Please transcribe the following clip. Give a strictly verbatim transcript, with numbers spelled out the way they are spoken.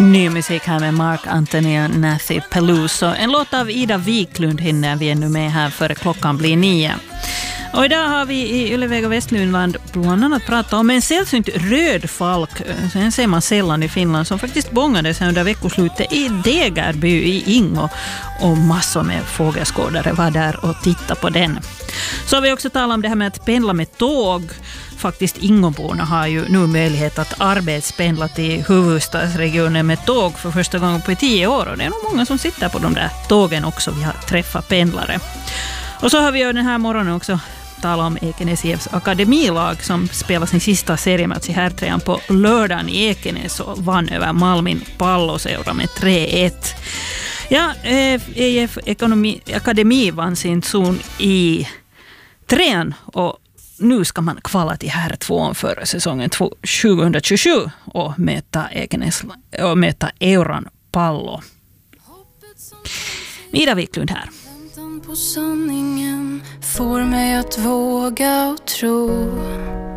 Ny musik här med Mark Anthony och Nathy Peluso. En låt av Ida Wiklund hinner vi ännu med här före klockan blir nio. Och idag har vi i Ylevega Västlundland bland annat pratat om en sällsynt röd falk. Sen ser man sällan i Finland som faktiskt bångades under veckoslutet i Degerby i Ingo. Och massor med fågelskådare var där och tittade på den. Så har vi också talat om det här med att pendla med tåg. Faktiskt Ingoborna har ju nu möjlighet att arbetspendla till huvudstadsregionen med tåg för första gången på tio år. Och det är nog många som sitter på de där tågen också. Vi har träffat pendlare. Och så har vi ju den här morgonen också talat om Ekenäs I F:s akademilag som spelar sin sista seriematch i herrtrean på lördagen i Ekenäs och vann över Malmin Palloseura med tre ett. Ja, E F Ekonomi, Akademi vann sin zon i trean och nu ska man kvala till här tvåan för säsongen tjugohundratjugosju och möta Ekenäs och möta Euran Pallo. Ida Wiklund här. Väntan på sanningen får mig att våga och tro